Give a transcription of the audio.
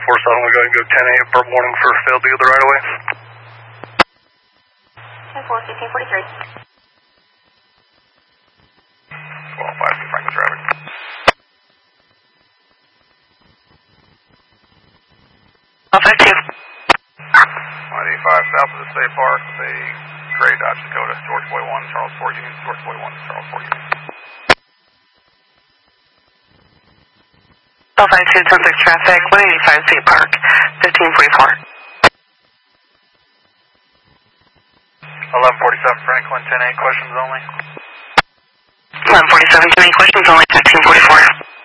we're going to go 10-8 per morning for failed to get the right away. 10-4, 1543. 12-5 to Franklin traffic. Alpha 2. 185 south of the State Park, the Gray Dodge Dakota, George Boy 1, Charles 4 Union, George Boy 1, Charles 4 Union. Alpha 2, 10-6 traffic, 185 State Park, 1544. 1147 Franklin, 10-8, questions only. 1147, 10-8, questions only, 1544.